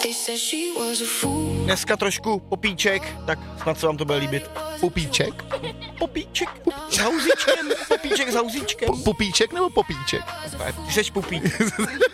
Dneska trošku popíček, tak snad se vám to bude líbit. Pupíček? Popíček s hauzičkem. Popíček s hauzičkem. Pupíček nebo popíček? Ty seš pupík.